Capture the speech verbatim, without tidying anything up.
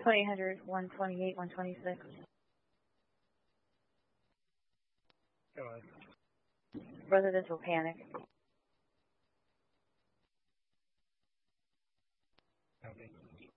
twenty-eight hundred, one twenty-eight, one twenty-six. Go ahead. Residential panic. Okay.